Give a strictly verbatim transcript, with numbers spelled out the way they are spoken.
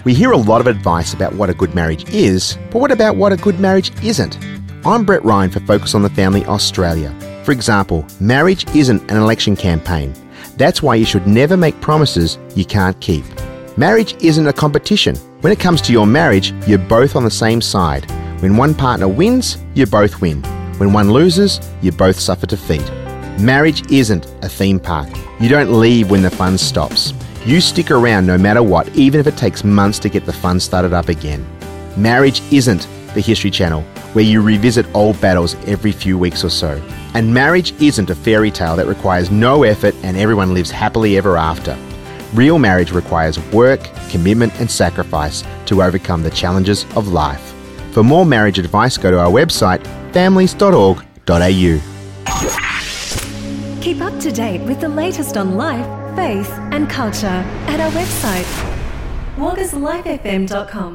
We hear a lot of advice about what a good marriage is, but what about what a good marriage isn't? I'm Brett Ryan for Focus on the Family Australia. For example, marriage isn't an election campaign. That's why you should never make promises you can't keep. Marriage isn't a competition. When it comes to your marriage, you're both on the same side. When one partner wins, you both win. When one loses, you both suffer defeat. Marriage isn't a theme park. You don't leave when the fun stops. You stick around no matter what, even if it takes months to get the fun started up again. Marriage isn't the History Channel, where you revisit old battles every few weeks or so. And marriage isn't a fairy tale that requires no effort and everyone lives happily ever after. Real marriage requires work, commitment and sacrifice to overcome the challenges of life. For more marriage advice, go to our website, families dot org dot a u. Keep up to date with the latest on life, faith and culture at our website, waggas life f m dot com.